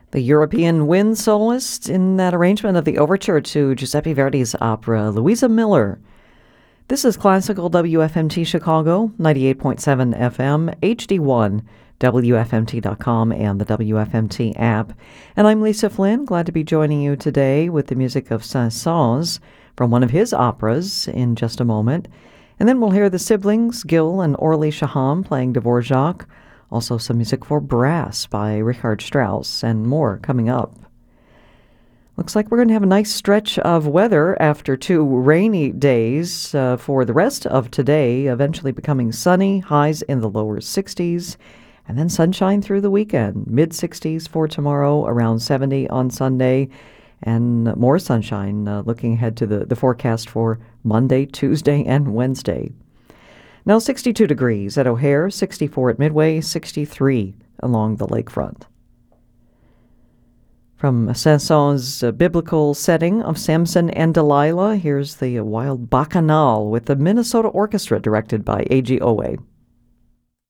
The European wind soloist in that arrangement of the overture to Giuseppe Verdi's opera Louisa Miller. This is Classical WFMT Chicago, 98.7 FM, HD1, WFMT.com, and the WFMT app. And I'm Lisa Flynn, glad to be joining you today with the music of Saint-Saëns from one of his operas in just a moment. And then we'll hear the siblings, Gil and Orly Shaham, playing Dvorak. Also some music for brass by Richard Strauss, and more coming up. Looks like we're going to have a nice stretch of weather after 2 rainy days for the rest of today, eventually becoming sunny, highs in the lower 60s, and then sunshine through the weekend. Mid-60s for tomorrow, around 70 on Sunday, and more sunshine looking ahead to the forecast for Monday, Tuesday, and Wednesday. Now 62 degrees at O'Hare, 64 at Midway, 63 along the lakefront. From Saint-Saëns' biblical setting of Samson and Delilah, here's the wild Bacchanal with the Minnesota Orchestra directed by A.G. Owe.